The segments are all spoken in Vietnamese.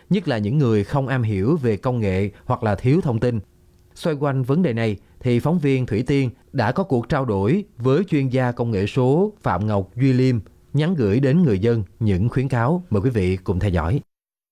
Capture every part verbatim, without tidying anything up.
nhất là những người không am hiểu về công nghệ hoặc là thiếu thông tin. Xoay quanh vấn đề này, thì phóng viên Thủy Tiên đã có cuộc trao đổi với chuyên gia công nghệ số Phạm Ngọc Duy Liêm, nhắn gửi đến người dân những khuyến cáo. Mời quý vị cùng theo dõi.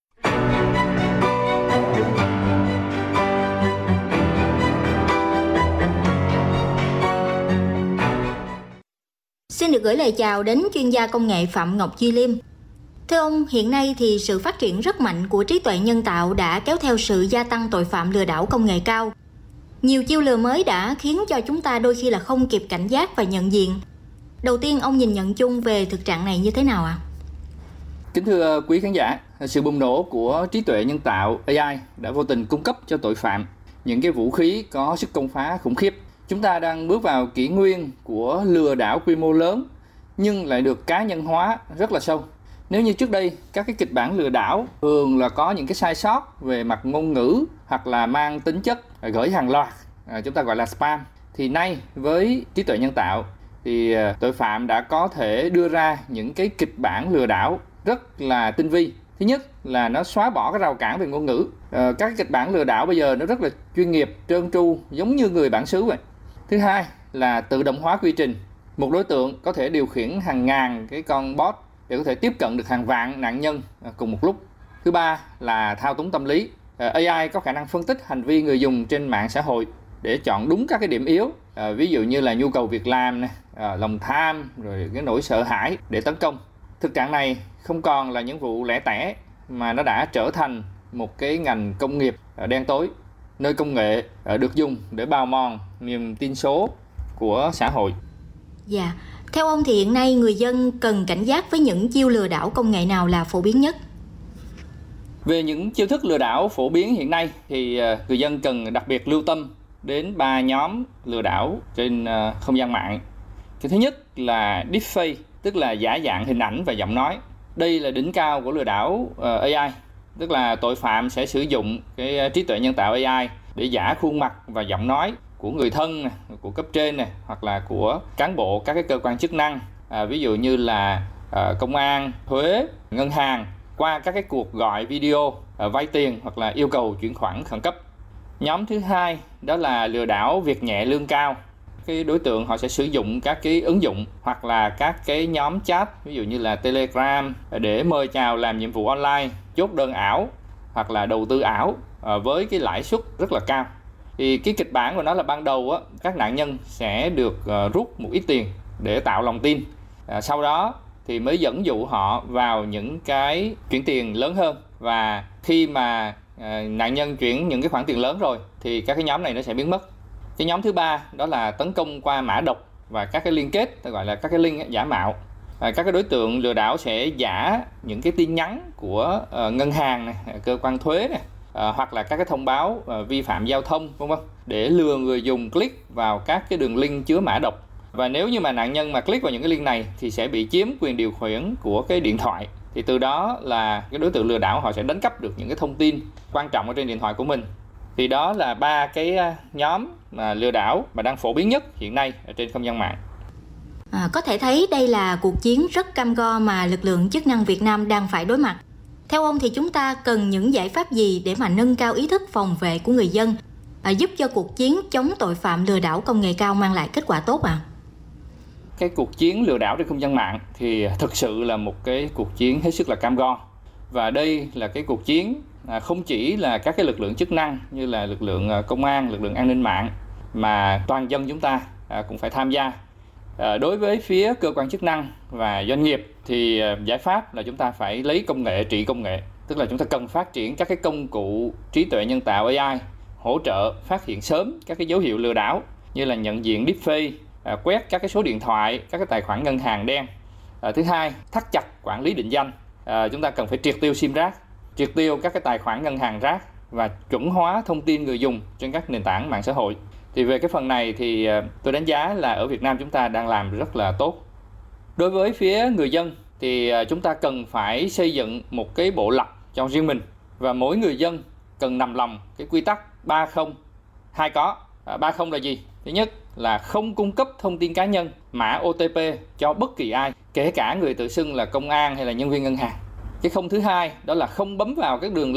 Xin được gửi lời chào đến chuyên gia công nghệ Phạm Ngọc Duy Liêm. Thưa ông, hiện nay thì sự phát triển rất mạnh của trí tuệ nhân tạo đã kéo theo sự gia tăng tội phạm lừa đảo công nghệ cao. Nhiều chiêu lừa mới đã khiến cho chúng ta đôi khi là không kịp cảnh giác và nhận diện. Đầu tiên, ông nhìn nhận chung về thực trạng này như thế nào ạ? À? Kính thưa quý khán giả, sự bùng nổ của trí tuệ nhân tạo A I đã vô tình cung cấp cho tội phạm những cái vũ khí có sức công phá khủng khiếp. Chúng ta đang bước vào kỷ nguyên của lừa đảo quy mô lớn nhưng lại được cá nhân hóa rất là sâu. Nếu như trước đây các cái kịch bản lừa đảo thường là có những cái sai sót về mặt ngôn ngữ hoặc là mang tính chất gửi hàng loạt, chúng ta gọi là spam, thì nay với trí tuệ nhân tạo thì tội phạm đã có thể đưa ra những cái kịch bản lừa đảo rất là tinh vi. Thứ nhất là nó xóa bỏ cái rào cản về ngôn ngữ. Ờ, các kịch bản lừa đảo bây giờ nó rất là chuyên nghiệp, trơn tru, giống như người bản xứ vậy. Thứ hai là tự động hóa quy trình. Một đối tượng có thể điều khiển hàng ngàn cái con bot để có thể tiếp cận được hàng vạn nạn nhân cùng một lúc. Thứ ba là thao túng tâm lý. A I có khả năng phân tích hành vi người dùng trên mạng xã hội để chọn đúng các cái điểm yếu, à, ví dụ như là nhu cầu việc làm, này, à, lòng tham, rồi cái nỗi sợ hãi để tấn công. Thực trạng này không còn là những vụ lẻ tẻ mà nó đã trở thành một cái ngành công nghiệp đen tối, nơi công nghệ được dùng để bào mòn niềm tin số của xã hội. Dạ, theo ông thì hiện nay người dân cần cảnh giác với những chiêu lừa đảo công nghệ nào là phổ biến nhất? Về những chiêu thức lừa đảo phổ biến hiện nay thì người dân cần đặc biệt lưu tâm đến ba nhóm lừa đảo trên không gian mạng. Cái thứ nhất là deepfake, tức là giả dạng hình ảnh và giọng nói. Đây là đỉnh cao của lừa đảo A I, tức là tội phạm sẽ sử dụng cái trí tuệ nhân tạo A I để giả khuôn mặt và giọng nói của người thân, của cấp trên này, hoặc là của cán bộ các cái cơ quan chức năng, à, ví dụ như là à, công an, thuế, ngân hàng, qua các cái cuộc gọi video à, vay tiền hoặc là yêu cầu chuyển khoản khẩn cấp. Nhóm thứ hai đó là lừa đảo việc nhẹ lương cao. Cái đối tượng họ sẽ sử dụng các cái ứng dụng hoặc là các cái nhóm chat, ví dụ như là Telegram, để mời chào làm nhiệm vụ online, chốt đơn ảo hoặc là đầu tư ảo à, với cái lãi suất rất là cao. Thì cái kịch bản của nó là ban đầu á, các nạn nhân sẽ được uh, rút một ít tiền để tạo lòng tin. À, sau đó thì mới dẫn dụ họ vào những cái chuyển tiền lớn hơn. Và khi mà uh, nạn nhân chuyển những cái khoản tiền lớn rồi thì các cái nhóm này nó sẽ biến mất. Cái nhóm thứ ba đó là tấn công qua mã độc và các cái liên kết, gọi là các cái link giả mạo. À, các cái đối tượng lừa đảo sẽ giả những cái tin nhắn của uh, ngân hàng này, cơ quan thuế này, À, hoặc là các cái thông báo à, vi phạm giao thông, vân vân, để lừa người dùng click vào các cái đường link chứa mã độc. Và nếu như mà nạn nhân mà click vào những cái link này thì sẽ bị chiếm quyền điều khiển của cái điện thoại. Thì từ đó là cái đối tượng lừa đảo họ sẽ đánh cắp được những cái thông tin quan trọng ở trên điện thoại của mình. Thì đó là ba cái nhóm mà lừa đảo mà đang phổ biến nhất hiện nay ở trên không gian mạng. À, có thể thấy đây là cuộc chiến rất cam go mà lực lượng chức năng Việt Nam đang phải đối mặt. Theo ông thì chúng ta cần những giải pháp gì để mà nâng cao ý thức phòng vệ của người dân, à, giúp cho cuộc chiến chống tội phạm lừa đảo công nghệ cao mang lại kết quả tốt ạ? À? Cái cuộc chiến lừa đảo trên không gian mạng thì thực sự là một cái cuộc chiến hết sức là cam go. Và đây là cái cuộc chiến à, không chỉ là các cái lực lượng chức năng như là lực lượng công an, lực lượng an ninh mạng, mà toàn dân chúng ta à, cũng phải tham gia. À, đối với phía cơ quan chức năng và doanh nghiệp thì uh, giải pháp là chúng ta phải lấy công nghệ trị công nghệ, tức là chúng ta cần phát triển các cái công cụ trí tuệ nhân tạo A I hỗ trợ phát hiện sớm các cái dấu hiệu lừa đảo như là nhận diện deepfake, uh, quét các cái số điện thoại, các cái tài khoản ngân hàng đen. Uh, thứ hai, thắt chặt quản lý định danh. Uh, chúng ta cần phải triệt tiêu sim rác, triệt tiêu các cái tài khoản ngân hàng rác và chuẩn hóa thông tin người dùng trên các nền tảng mạng xã hội. Thì về cái phần này thì tôi đánh giá là ở Việt Nam chúng ta đang làm rất là tốt. Đối với phía người dân thì chúng ta cần phải xây dựng một cái bộ luật cho riêng mình. Và mỗi người dân cần nằm lòng cái quy tắc ba không hai có. À, ba không là gì? Thứ nhất là không cung cấp thông tin cá nhân, mã ô tê pê cho bất kỳ ai, kể cả người tự xưng là công an hay là nhân viên ngân hàng. Cái không thứ hai đó là không bấm vào các đường